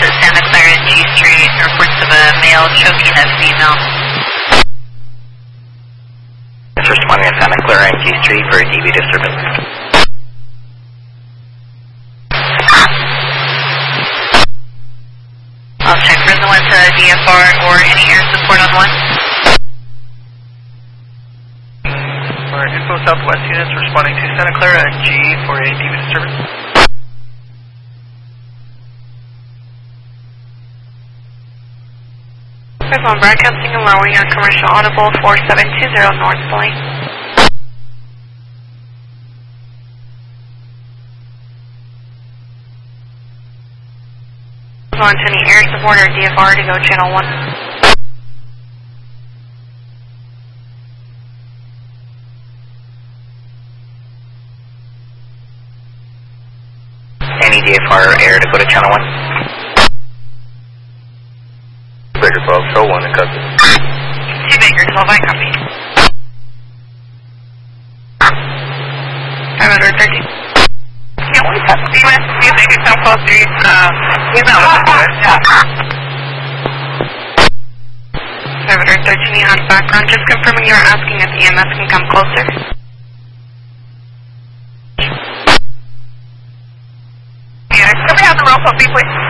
to Santa Clara and G Street. Reports of a male choking a female. It's responding to Santa Clara and G Street for a DV disturbance. I'll check for the one to DFR or any air support on one. Alright, Info Southwest units responding to Santa Clara and G for a DV disturbance. Phone broadcasting and lowering your commercial audible 4720 North Lane. On to any air support or DFR to go channel 1. Any DFR air to go to channel 1? Baker 12, show 1 and copy. 2 Baker 12, I copy. 513. Yeah, we have to see if they can come closer. He's not looking good. 513, you on background. Just confirming you're asking if EMS can come closer. Yeah, can we have the roll call, please?